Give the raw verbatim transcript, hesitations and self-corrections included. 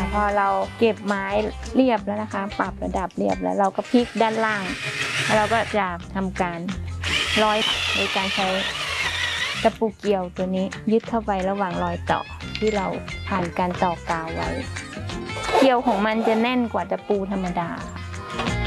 พอเราเก็บไม้เรียบแล้วนะคะปรับระดับเรียบแล้วเราก็พลิกด้านล่างแล้วเราก็จะทำการร้อยโดยการใช้ตะปูเกี่ยวตัวนี้ยึดเข้าไประหว่างรอยต่อที่เราผ่านการต่อกาวไว้เกี่ยวของมันจะแน่นกว่าตะปูธรรมดาค่ะ